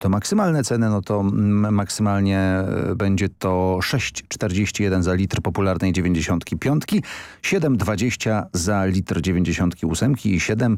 to maksymalne ceny, no to maksymalnie będzie to 6,41 za litr popularnej 95, 7,20 za litr 98 i